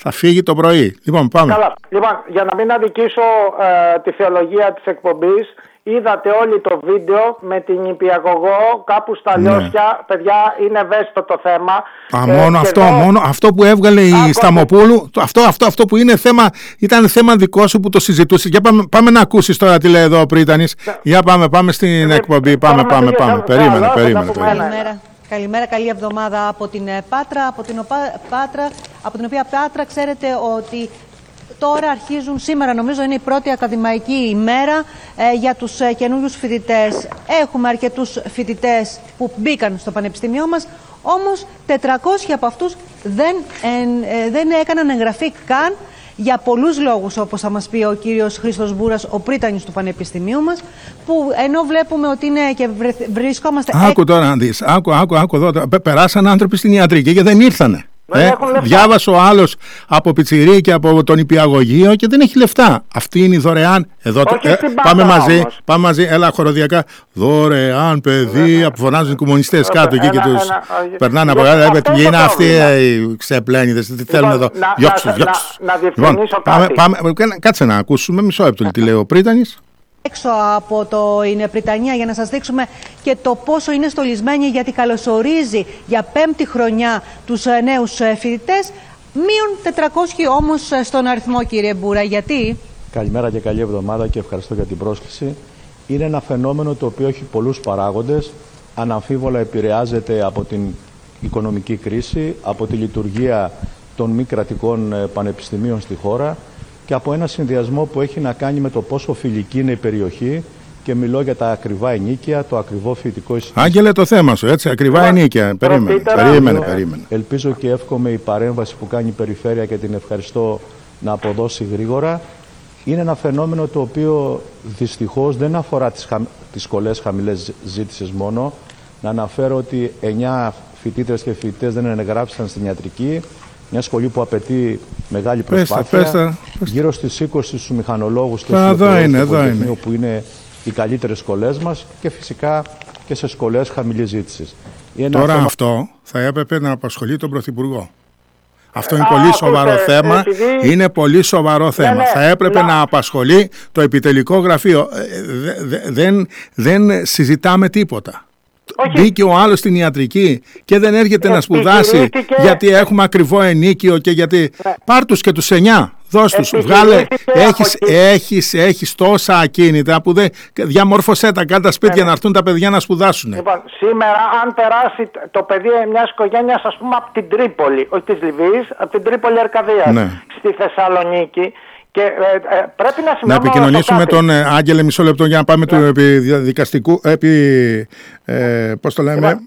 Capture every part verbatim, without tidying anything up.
θα φύγει το πρωί. Λοιπόν, πάμε. Καλά. Λοιπόν, για να μην αδικήσω ε, τη θεολογία της εκπομπής, είδατε όλοι το βίντεο με την νηπιαγωγό κάπου στα ναι. Λιώσια. Παιδιά, είναι ευαίσθητο το θέμα. Α, μόνο, ε, αυτό, εδώ... μόνο αυτό που έβγαλε η Σταμοπούλου, αυτό, αυτό, αυτό που είναι θέμα, ήταν θέμα δικό σου που το συζητούσε. Για πάμε, πάμε να ακούσεις τώρα τι λέει εδώ ο Πρίτανης. Ναι. Για πάμε, πάμε στην ε, εκπομπή. Πάμε, πάμε, πάμε. πάμε. Περίμενε, περίμενε. Καλημέρα. Καλημέρα, καλή εβδομάδα από την Πάτρα, από την, Πάτρα, από την οποία Πάτρα ξέρετε ότι τώρα αρχίζουν, σήμερα νομίζω είναι η πρώτη ακαδημαϊκή ημέρα ε, για τους ε, καινούριους φοιτητές. Έχουμε αρκετούς φοιτητές που μπήκαν στο πανεπιστήμιό μας, όμως τετρακόσιοι από αυτούς δεν, ε, ε, δεν έκαναν εγγραφή καν για πολλούς λόγους, όπως θα μας πει ο κύριος Χρήστος Μπούρας, ο πρίτανης του πανεπιστημίου μας, που ενώ βλέπουμε ότι είναι και βρισκόμαστε... Άκου τώρα να δεις, άκου, άκου, άκου εδώ, περάσαν άνθρωποι στην ιατρική και δεν ήρθανε. Ε, διάβασε ο άλλος από πιτσιρί και από τον υπηαγωγείο και δεν έχει λεφτά. Αυτή είναι η δωρεάν. Εδώ, ε, πάμε μαζί, πάμε μαζί, έλα χοροδιακά. Δωρεάν παιδεία που φωνάζουν οι κομμουνιστές κάτω εκεί και τους περνάνε από κάτω. Ποιοι είναι αυτοί οι ξεπλένιδες, τι θέλουν εδώ. Διώξου, διώξου. Κάτσε να ακούσουμε μισό λεπτό τι λέει ο Πρίτανης. Έξω από το είναι Πριτανία για να σας δείξουμε και το πόσο είναι στολισμένη, γιατί καλωσορίζει για πέμπτη χρονιά τους νέους φοιτητές, μείον τετρακόσιοι όμως στον αριθμό, κύριε Μπούρα. Γιατί? Καλημέρα και καλή εβδομάδα και ευχαριστώ για την πρόσκληση. Είναι ένα φαινόμενο το οποίο έχει πολλούς παράγοντες. Αναμφίβολα επηρεάζεται από την οικονομική κρίση, από τη λειτουργία των μη κρατικών πανεπιστημίων στη χώρα και από ένα συνδυασμό που έχει να κάνει με το πόσο φιλική είναι η περιοχή, και μιλώ για τα ακριβά ενίκια, το ακριβό φοιτητικό εισιτήριο. Άγγελε, το θέμα σου, έτσι, ακριβά ενίκια. Περίμενε, περίμενε, περίμενε. Ελπίζω και εύχομαι η παρέμβαση που κάνει η Περιφέρεια, και την ευχαριστώ, να αποδώσει γρήγορα. Είναι ένα φαινόμενο το οποίο δυστυχώς δεν αφορά τις, χα... τις σχολές χαμηλές ζήτησης μόνο. Να αναφέρω ότι εννιά φοιτήτρες και φοιτητές δεν εγγράφησαν στην ιατρική. Μια σχολή που απαιτεί μεγάλη προσπάθεια. Πέστε, πέστε, πέστε. Γύρω στις είκοσι στους μηχανολόγους και στους πολυτεχνείο που είναι οι καλύτερες σχολές μας, και φυσικά και σε σχολές χαμηλής ζήτησης. Τώρα θέμα... αυτό θα έπρεπε να απασχολεί τον Πρωθυπουργό. Αυτό είναι Α, πολύ σοβαρό ε, θέμα. Επειδή... Είναι πολύ σοβαρό θέμα. Ναι, ναι, θα έπρεπε να... να απασχολεί το επιτελικό γραφείο. Ε, δε, δε, δεν, δεν συζητάμε τίποτα. Όχι. Μπήκε ο άλλος στην ιατρική και δεν έρχεται ε, να σπουδάσει και... γιατί έχουμε ακριβό ενίκιο και γιατί... Ε. Πάρ' τους και τους εννιά, δώσ' τους, βγάλε, έχεις, έχεις, έχεις τόσα ακίνητα που δεν... Διαμόρφωσέ τα, κάνε τα σπίτια ε. να έρθουν τα παιδιά να σπουδάσουν. Λοιπόν, σήμερα αν περάσει το παιδί μιας οικογένειας, ας πούμε από την Τρίπολη, όχι της Λιβύης, από την Τρίπολη Αρκαδίας, ναι, στη Θεσσαλονίκη, και ε, ε, πρέπει να, να επικοινωνήσουμε με τον ε, Άγγελε, μισό λεπτό για να πάμε ναι. του επιδικαστικού, επί, ε, πώς το λέμε,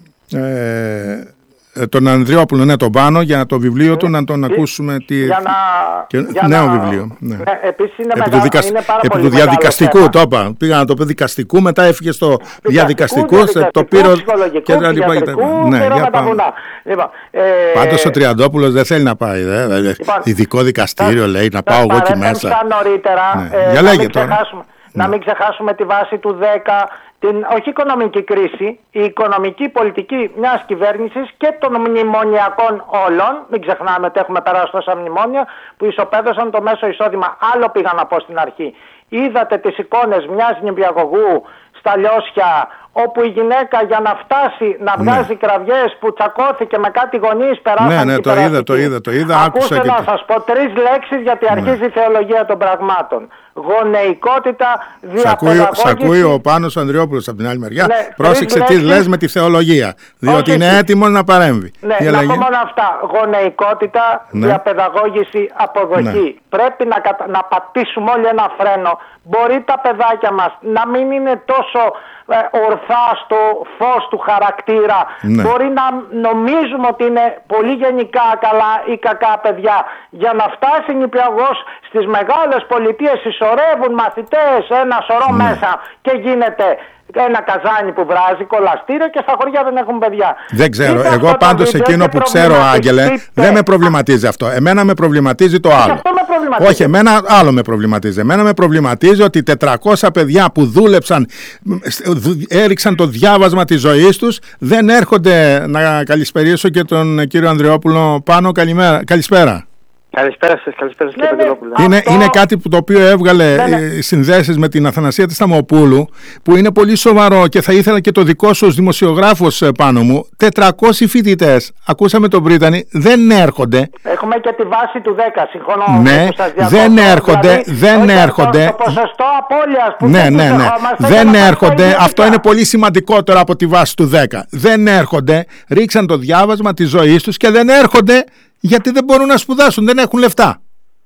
ε, ε, τον Ανδριόπουλο, ναι, τον Πάνο, για το βιβλίο mm. του, να τον ακούσουμε. Τι... Για να... Και... Για νέο να... βιβλίο. Ναι. Ναι, επίσης είναι, επί μεγα... του, δικασ... είναι πάρα επί πολύ του διαδικαστικού, το είπα. Πήγα να το πει δικαστικού, μετά έφυγε στο διαδικαστικού, διαδικαστικού το πήρε και τα λοιπά. Ναι, για πάμε. Λοιπόν, ε... Πάντως ο Τριαντόπουλος δεν θέλει να πάει. Δε, δε, λοιπόν, ειδικό δικαστήριο, θα... λέει, να πάω εγώ εκεί μέσα. Νωρίτερα, ναι. ε, για να, λέγε μην τώρα. Ξεχάσουμε, ναι. να μην ξεχάσουμε τη βάση του δέκα, την όχι οικονομική κρίση, η οικονομική πολιτική μιας κυβέρνησης και των μνημονιακών όλων. Μην ξεχνάμε ότι έχουμε περάσει τόσα μνημόνια που ισοπαίδωσαν το μέσο εισόδημα. Άλλο πήγα να πω στην αρχή. Είδατε τις εικόνες μιας νηπιαγωγού στα Λιώσια, όπου η γυναίκα για να φτάσει να βγάζει ναι. κραυγές που τσακώθηκε με κάτι γονείς, περάσαν. Ναι, ναι, το είδα, το είδα, το είδα. Ακούστε να και... σας πω τρεις λέξεις, γιατί ναι. αρχίζει η θεολογία των πραγμάτων. Γονεϊκότητα, διαπαιδαγώγηση. Σ' ακούει ο Πάνος Ανδριόπουλος από την άλλη μεριά. Ναι, πρόσεξε τι λες με τη θεολογία, διότι όχι, είναι έτοιμος να παρέμβει. Ναι, να λέγει... πω μόνο αυτά. Γονεϊκότητα, ναι. διαπαιδαγώγηση, αποδοχή. Ναι. Πρέπει να, κατα... να πατήσουμε όλοι ένα φρένο. Μπορεί τα παιδάκια μας να μην είναι τόσο ορθά στο φως του χαρακτήρα. Ναι. Μπορεί να νομίζουμε ότι είναι πολύ γενικά καλά ή κακά παιδιά. Για να φτάσει νηπιαγωγός στις μεγάλες πολιτείες, συσσωρεύουν μαθητές ένα σωρό ναι. μέσα και γίνεται ένα καζάνι που βράζει, κολαστήριο, και στα χωριά δεν έχουν παιδιά. Δεν ξέρω. Είτε εγώ πάντως εκείνο που ξέρω, Άγγελε, δεν με προβληματίζει αυτό. Εμένα με προβληματίζει το άλλο. Αυτό με προβληματίζει. Όχι, εμένα άλλο με προβληματίζει. Εμένα με προβληματίζει ότι τετρακόσια παιδιά που δούλεψαν, έριξαν το διάβασμα της ζωής τους, δεν έρχονται να καλησπερίσω και τον κύριο Ανδριόπουλο Πάνο. Καλημέρα. Καλησπέρα. Καλησπέρα σας, καλησπέρα σας, κύριε Παντελόπουλε. Είναι, Αυτό... είναι κάτι που το οποίο έβγαλε ναι, ναι. συνδέσεις με την Αθανασία της Σταμοπούλου, που είναι πολύ σοβαρό και θα ήθελα και το δικό σου ως δημοσιογράφος πάνω μου. τετρακόσιοι φοιτητές, ακούσαμε τον Πρίτανη, δεν έρχονται. Έχουμε και τη βάση του δέκα, συμφωνώ. Ναι, δεν έρχονται, δηλαδή, δεν έρχονται. Το, το ποσοστό απώλειας που ναι, δεν ναι, ναι. Δεν έρχονται, αυτό είναι πολύ σημαντικότερο από τη βάση του δέκα. Δεν έρχονται, ρίξαν το διάβασμα της ζωής τους και δεν έρχονται γιατί δεν μπορούν να σπουδάσουν, δεν έχουν λεφτά.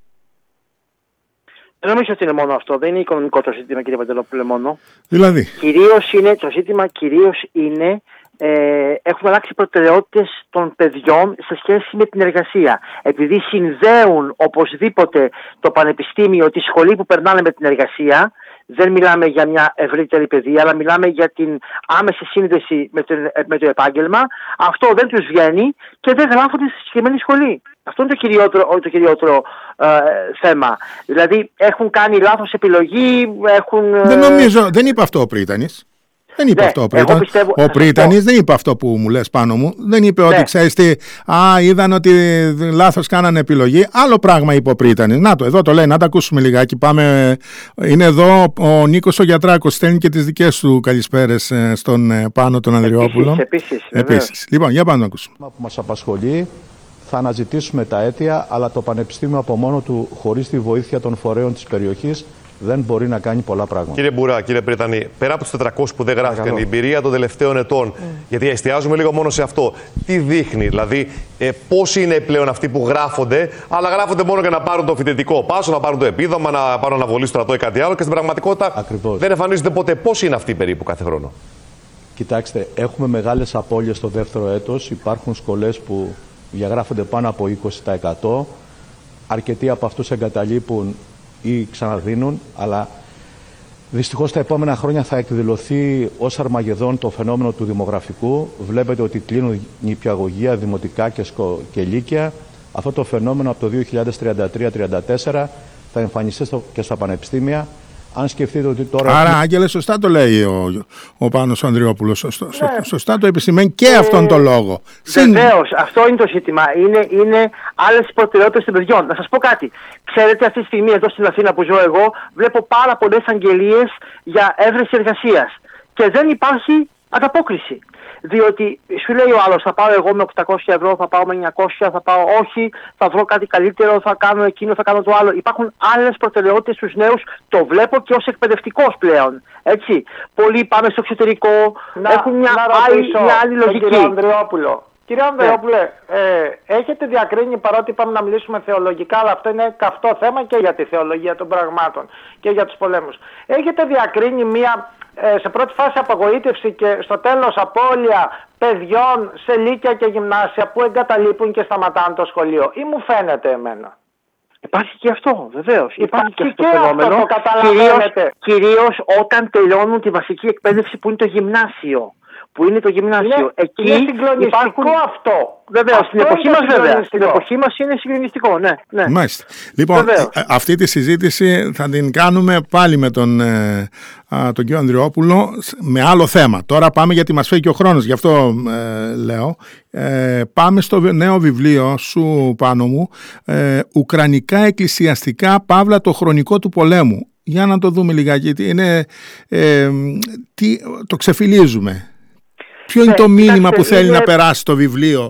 Δεν νομίζω ότι είναι μόνο αυτό. Δεν είναι οικονομικό το ζήτημα, κύριε Παντελόπουλε, μόνο. Δηλαδή. Κυρίως είναι, το ζήτημα κυρίως είναι ε, έχουμε αλλάξει προτεραιότητες των παιδιών σε σχέση με την εργασία. Επειδή συνδέουν οπωσδήποτε το πανεπιστήμιο, τη σχολή που περνάνε με την εργασία, δεν μιλάμε για μια ευρύτερη παιδεία, αλλά μιλάμε για την άμεση σύνδεση με το, με το επάγγελμα. Αυτό δεν τους βγαίνει και δεν γράφονται στη συγκεκριμένη σχολή. Αυτό είναι το κυριότερο, το κυριότερο ε, θέμα. Δηλαδή έχουν κάνει λάθος επιλογή, έχουν... Δεν νομίζω, δεν είπε αυτό ο Πρίτανης. Δεν είπε ναι, αυτό ο Πρίτανης. Πιστεύω, ο Πρίτανης δεν είπε αυτό που μου λες πάνω μου. Δεν είπε ναι. ότι ξέρεις τι, α, είδαν ότι λάθος κάνανε επιλογή. Άλλο πράγμα είπε ο Πρίτανης. Να το, εδώ το λέει, να τα ακούσουμε λιγάκι. Πάμε. Είναι εδώ ο Νίκος ο Γιατράκος. Στέλνει και τις δικές του καλησπέρες στον Πάνο τον Ανδριόπουλο. Επίσης, επίσης. Λοιπόν, για πάμε να ακούσουμε. Που μας απασχολεί, θα αναζητήσουμε τα αίτια, αλλά το Πανεπιστήμιο από μόνο του, χωρίς τη βοήθεια των φορέων της περιοχής, δεν μπορεί να κάνει πολλά πράγματα. Κύριε Μπουρά, κύριε Πρίτανη, πέρα από τους τετρακόσιους που δεν γράφηκαν, η εμπειρία των τελευταίων ετών, mm. γιατί εστιάζουμε λίγο μόνο σε αυτό, τι δείχνει, δηλαδή ε, πόσοι είναι πλέον αυτοί που γράφονται, αλλά γράφονται μόνο για να πάρουν το φοιτητικό πάσο, να πάρουν το επίδομα, να πάρουν αναβολή στο στρατό ή κάτι άλλο και στην πραγματικότητα Ακριβώς. δεν εμφανίζονται ποτέ. Πόσοι είναι αυτοί περίπου κάθε χρόνο? Κοιτάξτε, έχουμε μεγάλες απώλειες στο δεύτερο έτος. Υπάρχουν σχολές που διαγράφονται πάνω από είκοσι τοις εκατό. Αρκετοί από αυτούς εγκαταλείπουν ή ξαναδίνουν, αλλά δυστυχώς τα επόμενα χρόνια θα εκδηλωθεί ως Αρμαγεδόν το φαινόμενο του δημογραφικού. Βλέπετε ότι κλείνουν νηπιαγωγεία, δημοτικά και, σκο... και λύκεια. Αυτό το φαινόμενο από το δύο χιλιάδες τριάντα τρία τριάντα τέσσερα θα εμφανιστεί στο... και στα πανεπιστήμια. Αν σκεφτείτε ότι τώρα... Άρα, Άγγελε, σωστά το λέει ο, ο Πάνος Ανδριόπουλος. Σωστά, ναι. σωστά το επισημαίνει και ε, αυτόν τον λόγο. Βεβαίως, αυτό είναι το ζήτημα. Είναι, είναι άλλες προτεραιότητες των παιδιών. Να σας πω κάτι. Ξέρετε, αυτή τη στιγμή εδώ στην Αθήνα που ζω εγώ, βλέπω πάρα πολλές αγγελίες για έβρεση εργασίας. Και δεν υπάρχει ανταπόκριση. Διότι σου λέει ο άλλος, θα πάω εγώ με οκτακόσια ευρώ, θα πάω με εννιακόσια, θα πάω όχι, θα βρω κάτι καλύτερο, θα κάνω εκείνο, θα κάνω το άλλο. Υπάρχουν άλλες προτεραιότητες στους νέους, το βλέπω και ως εκπαιδευτικός πλέον. Έτσι. Πολλοί πάμε στο εξωτερικό, να, έχουν μια, άλλη, μια άλλη λογική. Κύριε Ανδριόπουλο, κύριε Ανδριόπουλε, ε, έχετε διακρίνει, παρότι είπαμε να μιλήσουμε θεολογικά, αλλά αυτό είναι καυτό θέμα και για τη θεολογία των πραγμάτων και για τους πολέμους. Έχετε διακρίνει μια... σε πρώτη φάση απογοήτευση και στο τέλος απώλεια παιδιών σε λύκεια και γυμνάσια που εγκαταλείπουν και σταματάνε το σχολείο, ή μου φαίνεται εμένα? Υπάρχει και αυτό, βεβαίως. Υπάρχει, Υπάρχει και αυτό το φαινόμενο. Αυτό το καταλαβαίνετε. Κυρίως, κυρίως όταν τελειώνουν τη βασική εκπαίδευση που είναι το γυμνάσιο. Που είναι το γυμνάσιο. Είναι, Εκεί είναι συγκλονιστικό υπάρχουν... αυτό. Βεβαίως, στην εποχή μας βέβαια. Στην εποχή μας είναι συγκλονιστικό, ναι. ναι. Μάλιστα. Λοιπόν, βεβαίως. Αυτή τη συζήτηση θα την κάνουμε πάλι με τον, ε, α, τον κύριο Ανδριόπουλο με άλλο θέμα. Τώρα πάμε, γιατί μας φεύγει ο χρόνος, γι' αυτό ε, λέω. Ε, πάμε στο νέο βιβλίο σου, Πάνο μου, ε, Ουκρανικά εκκλησιαστικά, παύλα το χρονικό του πολέμου. Για να το δούμε λιγάκι. Είναι, ε, τι, το ξεφυλίζουμε. Ποιο είναι το μήνυμα που θέλει να περάσει το βιβλίο?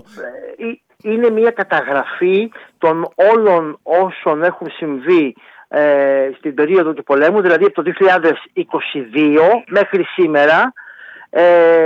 Είναι μια καταγραφή των όλων όσων έχουν συμβεί ε, στην περίοδο του πολέμου, δηλαδή από το δύο χιλιάδες είκοσι δύο μέχρι σήμερα, ε,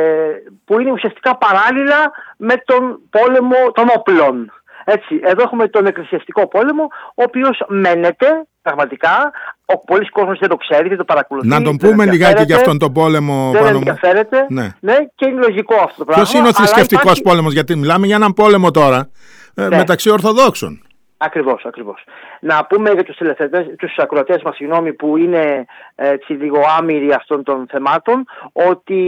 που είναι ουσιαστικά παράλληλα με τον πόλεμο των όπλων. Έτσι, εδώ έχουμε τον εκκλησιαστικό πόλεμο, ο οποίος μένεται πραγματικά. Ο πολλής κόσμος δεν το ξέρει, δεν το παρακολουθεί. Να τον πούμε λιγάκι για αυτόν τον πόλεμο. Δεν ενδιαφέρεται. Ναι. ναι, και είναι λογικό αυτό το πράγμα. Ποιος είναι ο θρησκευτικός υπάρχει... πόλεμος? Γιατί μιλάμε για έναν πόλεμο τώρα ναι. μεταξύ Ορθοδόξων. Ακριβώς, ακριβώς. Να πούμε για τους, τους ακροατές μας, συγγνώμη, που είναι έτσι λίγο άμυροι αυτών των θεμάτων, ότι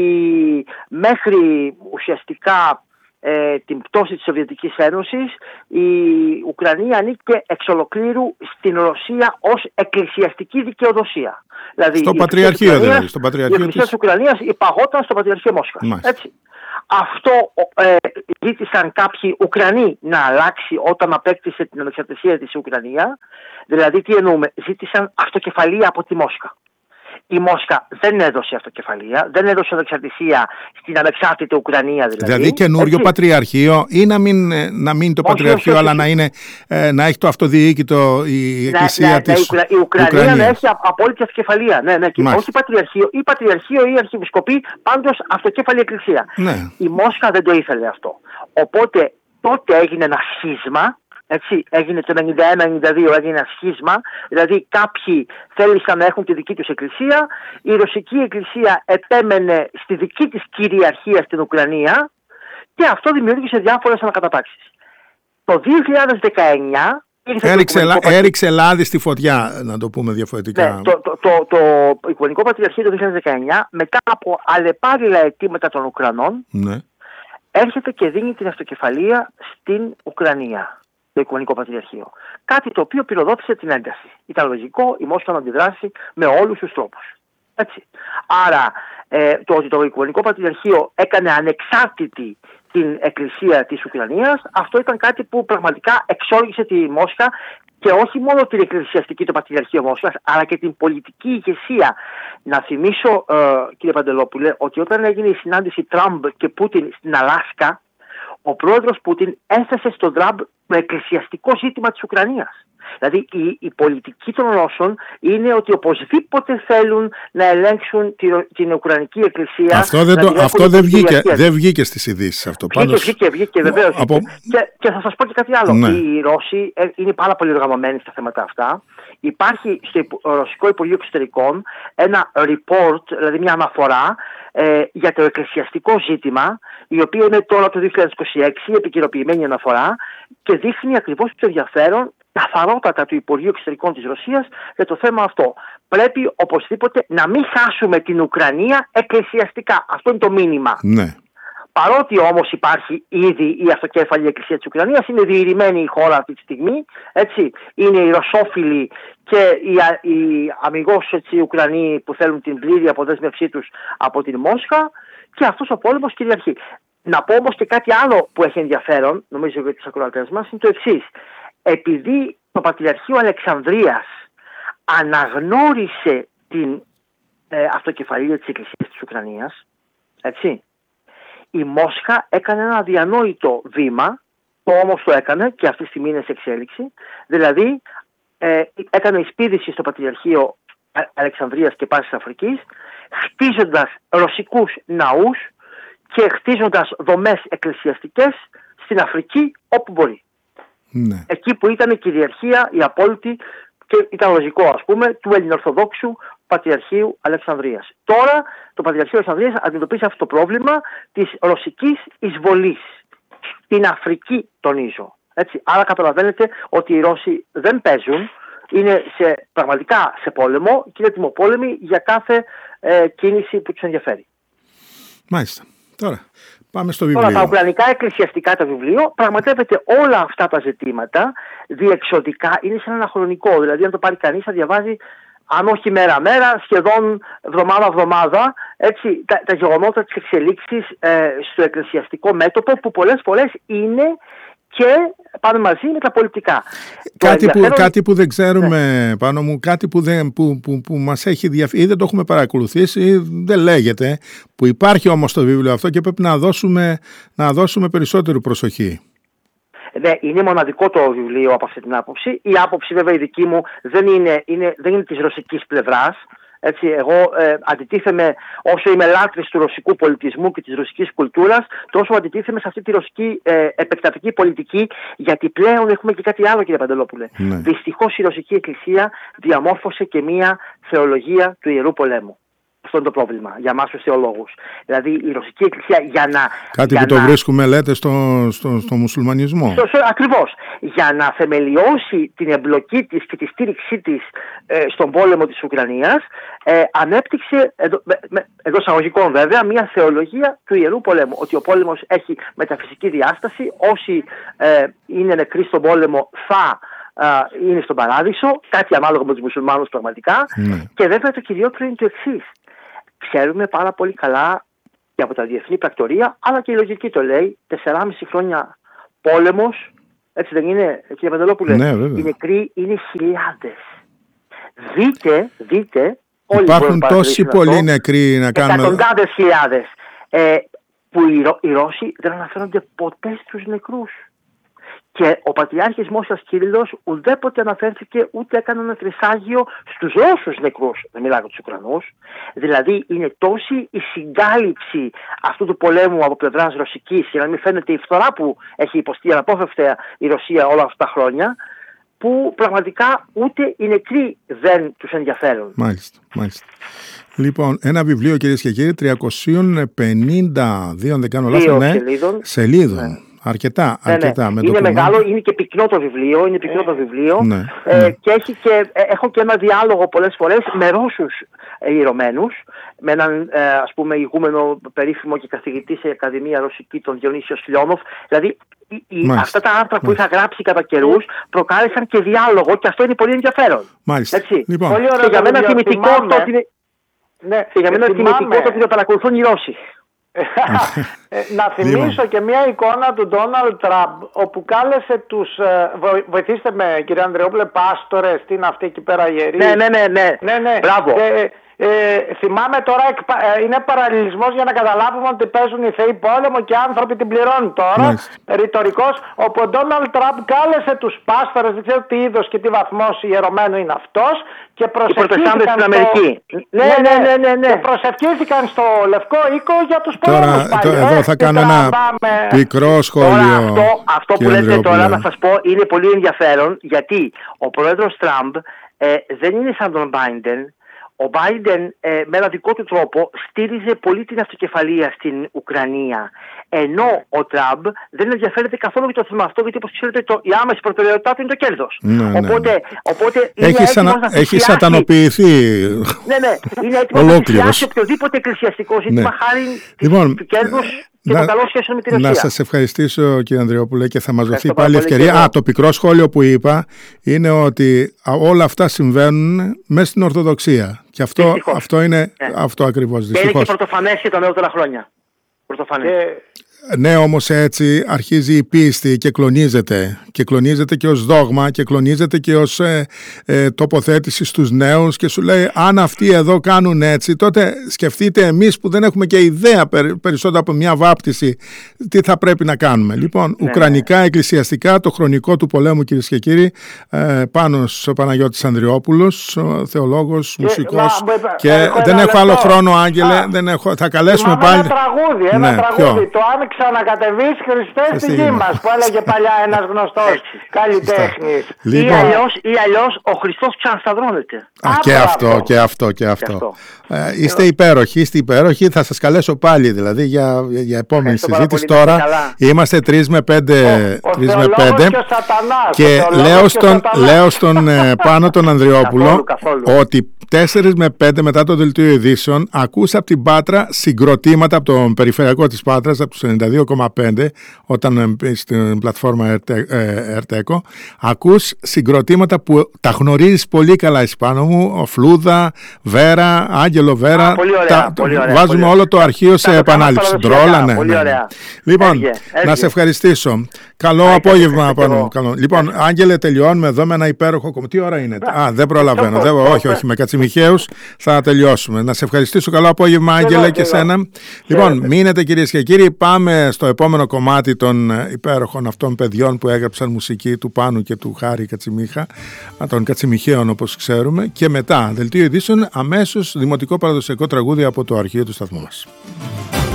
μέχρι ουσιαστικά Ε, την πτώση της Σοβιετικής Ένωσης, η Ουκρανία ανήκε εξ ολοκλήρου στην Ρωσία ως εκκλησιαστική δικαιοδοσία. Δηλαδή, στο Πατριαρχείο δηλαδή. Στο Πατριαρχείο η Εκκλησία της Ουκρανίας υπαγόταν στο Πατριαρχείο Μόσχας. Έτσι. Αυτό ε, ζήτησαν κάποιοι Ουκρανοί να αλλάξει όταν απέκτησε την ανεξαρτησία της Ουκρανία. Δηλαδή τι εννοούμε, ζήτησαν αυτοκεφαλία από τη Μόσχα. Η Μόσχα δεν έδωσε αυτοκεφαλία, δεν έδωσε ανεξαρτησία στην ανεξάρτητη Ουκρανία δηλαδή. Δηλαδή καινούριο έτσι. Πατριαρχείο ή να μην, να μην το όχι, πατριαρχείο, όχι, όχι, αλλά όχι. Να, είναι, ε, να έχει το αυτοδιοίκητο η εκκλησία ναι, ναι, της ναι, η Ουκρανία Ουκρανίας. Να έχει απόλυτη αυτοκεφαλία. Ναι, ναι, και όχι πατριαρχείο ή πατριαρχείο ή αρχιεπισκοπή, πάντως αυτοκέφαλη εκκλησία. Ναι. Η Μόσχα δεν το ήθελε αυτό. Οπότε τότε έγινε ένα σχίσμα. Έτσι, έγινε το ενενήντα ένα ενενήντα δύο, έγινε ένα σχίσμα, δηλαδή κάποιοι θέλησαν να έχουν τη δική τους εκκλησία, η Ρωσική εκκλησία επέμενε στη δική της κυριαρχία στην Ουκρανία και αυτό δημιούργησε διάφορες ανακατατάξεις. Το δύο χιλιάδες δεκαεννιά έριξε, λα, έριξε λάδι στη φωτιά, να το πούμε διαφορετικά. Ναι, το, το, το, το, το Οικουμενικό Πατριαρχείο το δύο χιλιάδες δεκαεννιά, μετά από αλλεπάλληλα αιτήματα των Ουκρανών, ναι. έρχεται και δίνει την αυτοκεφαλία στην Ουκρανία. Το Οικουμενικό Πατριαρχείο. Κάτι το οποίο πυροδότησε την ένταση. Ήταν λογικό η Μόσχα να αντιδράσει με όλους τους τρόπους. Έτσι. Άρα ε, το ότι το Οικουμενικό Πατριαρχείο έκανε ανεξάρτητη την εκκλησία της Ουκρανίας, αυτό ήταν κάτι που πραγματικά εξόργησε τη Μόσχα και όχι μόνο την εκκλησιαστική το Πατριαρχείο Μόσχας, αλλά και την πολιτική ηγεσία. Να θυμίσω, ε, κύριε Παντελόπουλε, ότι όταν έγινε η συνάντηση Τραμπ και Πούτιν στην Αλάσκα, ο πρόεδρος Πούτιν έθεσε στον Τραμπ το εκκλησιαστικό ζήτημα της Ουκρανίας. Δηλαδή η, η πολιτική των Ρώσων είναι ότι οπωσδήποτε θέλουν να ελέγξουν την, την Ουκρανική εκκλησία. Αυτό δεν, το, αυτό δεν, βγήκε, δεν βγήκε στις ειδήσεις αυτό. Βγήκε, Πάντως... βγήκε, βγήκε βεβαίως. Από... Και, και θα σας πω και κάτι άλλο. Ναι. Οι Ρώσοι είναι πάρα πολύ οργανωμένοι στα θέματα αυτά. Υπάρχει στο Ρωσικό Υπουργείο Εξωτερικών ένα report, δηλαδή μια αναφορά ε, για το εκκλησιαστικό ζήτημα, η οποία είναι τώρα το δύο χιλιάδες είκοσι έξι, επικαιροποιημένη αναφορά και δείχνει ακριβώς το ενδιαφέρον καθαρότατα του Υπουργείου Εξωτερικών της Ρωσίας για το θέμα αυτό. Πρέπει οπωσδήποτε να μην χάσουμε την Ουκρανία εκκλησιαστικά. Αυτό είναι το μήνυμα. Ναι. Παρότι όμως υπάρχει ήδη η αυτοκέφαλη εκκλησία της Ουκρανίας, είναι διηρημένη η χώρα αυτή τη στιγμή, έτσι, είναι οι ρωσόφιλοι και οι, οι αμιγώς έτσι, οι Ουκρανοί που θέλουν την πλήρη αποδέσμευσή τους από την Μόσχα και αυτός ο πόλεμος κυριαρχεί. Να πω όμως και κάτι άλλο που έχει ενδιαφέρον, νομίζω για τις ακροατές μας, είναι το εξής. Επειδή το Πατριαρχείο Αλεξανδρίας αναγνώρισε την ε, αυτοκεφαλία της εκκλησίας της Ουκρανίας, έτσι, η Μόσχα έκανε ένα αδιανόητο βήμα, το όμως το έκανε και αυτή τη στιγμή είναι σε εξέλιξη, δηλαδή ε, έκανε εισπίδηση στο Πατριαρχείο Αλεξανδρίας και Πάσης Αφρικής, χτίζοντας ρωσικούς ναούς και χτίζοντας δομές εκκλησιαστικές στην Αφρική όπου μπορεί. Ναι. Εκεί που ήταν η κυριαρχία, η απόλυτη και ήταν λογικό ας πούμε του Ελληνοορθοδόξου Πατριαρχείου Αλεξανδρίας. Τώρα το Πατριαρχείο Αλεξανδρίας αντιμετωπίζει αυτό το πρόβλημα της ρωσικής εισβολής. Στην Αφρική τονίζω. Έτσι. Άρα καταλαβαίνετε ότι οι Ρώσοι δεν παίζουν, είναι σε, πραγματικά σε πόλεμο και είναι τιμοπόλεμοι για κάθε ε, κίνηση που τους ενδιαφέρει. Μάλιστα. Τώρα πάμε στο βιβλίο. Τώρα τα ουκρανικά εκκλησιαστικά το βιβλίο πραγματεύεται όλα αυτά τα ζητήματα διεξοδικά, είναι σαν ένα χρονικό. Δηλαδή αν το πάρει κανείς θα διαβάζει, αν όχι μέρα-μέρα, σχεδόν εβδομάδα-εβδομάδα, έτσι, τα, τα γεγονότα της εξελίξης ε, στο εκκλησιαστικό μέτωπο που πολλές φορές είναι και πάμε μαζί με τα πολιτικά. Κάτι, ενδιαφέρον... που, κάτι που δεν ξέρουμε, ναι. Πάνω μου, κάτι που, δεν, που, που, που μας έχει διαφύγει ή δεν το έχουμε παρακολουθήσει ή δεν λέγεται, που υπάρχει όμως στο βιβλίο αυτό και πρέπει να δώσουμε, να δώσουμε περισσότερη προσοχή. Ναι, είναι μοναδικό το βιβλίο από αυτή την άποψη. Η άποψη βέβαια η δική μου δεν είναι, είναι, δεν είναι της ρωσικής πλευράς. Έτσι, εγώ ε, αντιτίθεμαι, όσο είμαι λάτρης του ρωσικού πολιτισμού και της ρωσικής κουλτούρας, τόσο αντιτίθεμαι σε αυτή τη ρωσική ε, επεκτατική πολιτική, γιατί πλέον έχουμε και κάτι άλλο, κύριε Παντελόπουλε. Ναι. Δυστυχώς η ρωσική εκκλησία διαμόρφωσε και μία θεολογία του Ιερού Πολέμου. Αυτό είναι το πρόβλημα για εμάς τους θεολόγους. Δηλαδή η ρωσική εκκλησία για να... Κάτι για που να... το βρίσκουμε, λέτε, στο, στο, στο μουσουλμανισμό. Στο, στο, ακριβώς. Για να θεμελιώσει την εμπλοκή της και τη στήριξή της ε, στον πόλεμο της Ουκρανίας, ε, ανέπτυξε, εντό, εντός εισαγωγικών βέβαια, μια θεολογία του Ιερού Πολέμου. Ότι ο πόλεμος έχει μεταφυσική διάσταση, όσοι ε, είναι νεκροί στον πόλεμο θα... Uh, είναι στον παράδεισο, κάτι ανάλογο με τους μουσουλμάνους πραγματικά. Ναι. Και βέβαια το κυριότερο είναι το εξής. Ξέρουμε πάρα πολύ καλά και από τα διεθνή πρακτορία, αλλά και η λογική το λέει. Τεσσεράμιση χρόνια πόλεμος, έτσι δεν είναι, κύριε Παντελόπουλε? Ναι, οι νεκροί είναι χιλιάδες. Δείτε, δείτε. Υπάρχουν τόσοι πολλοί νεκροί να κάνουμε. Εκατοντάδες χιλιάδες. Ε, που οι, Ρω, οι Ρώσοι δεν αναφέρονται ποτέ στους νεκρούς. Και ο Πατριάρχης Μόσχας Κύριλλος ουδέποτε αναφέρθηκε, ούτε έκανε ένα τρισάγιο στους Ρώσους νεκρούς. Δεν μιλάω για τους Ουκρανούς. Δηλαδή είναι τόση η συγκάλυψη αυτού του πολέμου από πλευράς ρωσικής, για να μην φαίνεται η φθορά που έχει υποστεί αναπόφευκτα η Ρωσία όλα αυτά τα χρόνια, που πραγματικά ούτε οι νεκροί δεν τους ενδιαφέρουν. Μάλιστα, μάλιστα. Λοιπόν, ένα βιβλίο, κυρίες και κύριοι, τριακόσιες πενήντα δύο, αν δεν κάνω λάθος, ναι, σελίδων. σελίδων. Ναι. Αρκετά, ναι, αρκετά. Ναι. Με είναι το μεγάλο, είναι και πυκνό το βιβλίο, είναι πυκνό το βιβλίο ναι, ε, ναι. και, έχει και ε, έχω και ένα διάλογο πολλές φορές με Ρώσους ιερωμένους, με έναν ε, ας πούμε ηγούμενο περίφημο και καθηγητή σε Ακαδημία Ρωσική, τον Διονύσιο Σλιόνοφ. Δηλαδή η, αυτά τα άρθρα που είχα γράψει κατά καιρούς προκάλεσαν και διάλογο και αυτό είναι πολύ ενδιαφέρον. Μάλιστα. Έτσι. Λοιπόν. Πολύ ωραία, και για μένα τιμητικό το ότι ναι, και για μένα τιμητικό το ότι το παρακολουθούν οι Ρώσοι. Να θυμίσω και μια εικόνα του Ντόναλντ Τραμπ, όπου κάλεσε τους, βοηθήστε με κύριε Ανδριόπουλε, πάστορες, τι είναι αυτή εκεί πέρα ιεροί. Ναι, ναι, ναι, ναι, ναι, ναι. Μπράβο. Ε, ε, θυμάμαι τώρα, είναι παραλληλισμός για να καταλάβουμε ότι παίζουν οι θεοί πόλεμο και οι άνθρωποι την πληρώνουν τώρα. Ρητορικός, όπου ο Ντόναλντ Τραμπ κάλεσε τους πάστορες, δεν ξέρω τι είδος και τι βαθμός ιερωμένο είναι αυτός, και προσευχήθηκαν, στο... ναι, ναι, ναι, ναι, ναι. Και προσευχήθηκαν στο Λευκό Οίκο για τους πόλεμους. Τώρα, τώρα εδώ θα κάνω ένα με... πικρό σχόλιο. Τώρα, αυτό αυτό που λέτε τώρα, να σας πω, είναι πολύ ενδιαφέρον, γιατί ο πρόεδρος Τραμπ ε, δεν είναι σαν τον Μπάιντεν. Ο Μπάιντεν ε, με ένα δικό του τρόπο στήριζε πολύ την αυτοκεφαλία στην Ουκρανία. Ενώ ο Τραμπ δεν ενδιαφέρεται καθόλου για το θέμα αυτό, γιατί όπως ξέρετε το, η άμεση προτεραιότητά του είναι το κέρδος. Ναι, ναι. Οπότε, οπότε είναι έχει, σανα... να έχει σατανοποιηθεί. Ναι, ναι. Είναι έτοιμος να θυσιάσει οποιοδήποτε εκκλησιαστικό ζήτημα, ναι, χάρη λοιπόν, του κέρδους και των καλών σχέσεων με τη Ρωσία. Να σας ευχαριστήσω, κύριε Ανδριόπουλε, και θα μας δοθεί πάλι ευκαιρία. Α, το πικρό σχόλιο που είπα είναι ότι όλα αυτά συμβαίνουν μέσα στην Ορθοδοξία. Και αυτό, αυτό είναι ναι. αυτό ακριβώς. Και είναι και πρωτοφανές και τα νεότερα χρόνια. Πρωτοφανές. Και... Ναι, όμως έτσι αρχίζει η πίστη και κλονίζεται. Και κλονίζεται και ως δόγμα και κλονίζεται και ως ε, ε, τοποθέτηση στους νέους, και σου λέει αν αυτοί εδώ κάνουν έτσι, τότε σκεφτείτε εμείς που δεν έχουμε και ιδέα περι, περισσότερο από μια βάπτιση τι θα πρέπει να κάνουμε. Λοιπόν, ναι, ουκρανικά, εκκλησιαστικά, το χρονικό του πολέμου, κυρίες και κύριοι, ε, Πάνος ο Παναγιώτης Ανδριόπουλος, θεολόγος, μουσικός, και, και έχω δεν έχω άλλο χρόνο, Άγγελε, δεν έχω, θα καλέσουμε πάλι. Ένα τραγούδι, ένα ναι, τραγούδι, το αν ξανακατεβείς Χριστέ στη γη μας, που έλεγε παλιά ένας γνωστός καλλιτέχνης. Λοιπόν. Ή αλλιώς, ή αλλιώς ο Χριστός ξανασταυρώνεται. Α, Α, και, αυτό, και αυτό, και αυτό, και αυτό. Ε, είστε υπέροχοι, είστε υπέροχοι. Θα σας καλέσω πάλι δηλαδή για, για επόμενη συζήτηση. Τώρα είμαστε τρεις με πέντε. Ο, ο με πέντε. Και, ο σατανάς, και ο λέω στον, λέω στον ε, Πάνο τον Ανδριόπουλο καθόλου, καθόλου. ότι τέσσερις με πέντε μετά το δελτίο ειδήσεων ακούσα από την Πάτρα συγκροτήματα, από τον περιφερειακό της Πάτρας, από τους ενενήντα δύο κόμμα πέντε, όταν στην πλατφόρμα Ερτέκο, ακούς συγκροτήματα που τα γνωρίζεις πολύ καλά, Ισπάνο μου, ο Φλούδα, Βέρα, Άγγελο Βέρα. Α, πολύ ωραία, τα, πολύ ωραία, βάζουμε πολύ όλο το αρχείο σε επανάληψη. Ντρόλα, ναι. Πολύ ωραία. Λοιπόν, έργε, έργε. να σε ευχαριστήσω. Καλό Ά, απόγευμα. Πάνω, καλό. Λοιπόν, Άγγελε, τελειώνουμε εδώ με ένα υπέροχο κομμάτι. Τι ώρα είναι? Α, δεν προλαβαίνω. Δεν, όχι, όχι, με Κατσιμιχαίους θα τελειώσουμε. Να σε ευχαριστήσω. Καλό απόγευμα, Άγγελε, και σένα. Λοιπόν, μείνετε, κυρίες και κύριοι. Πάμε στο επόμενο κομμάτι των υπέροχων αυτών παιδιών που έγραψαν μουσική, του Πάνου και του Χάρη Κατσιμίχα, των Κατσιμιχαίων όπως ξέρουμε, και μετά δελτίο ειδήσεων, αμέσως δημοτικό παραδοσιακό τραγούδι από το αρχείο του σταθμού μας.